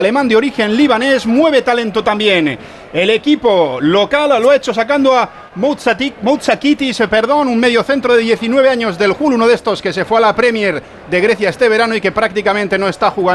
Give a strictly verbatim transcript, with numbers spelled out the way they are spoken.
alemán de origen libanés, mueve talento también. El equipo local lo ha hecho sacando a Moutsakitis, perdón, un mediocentro de diecinueve años del Hull, uno de estos que se fue a la Premier de Grecia este verano y que prácticamente no está jugando.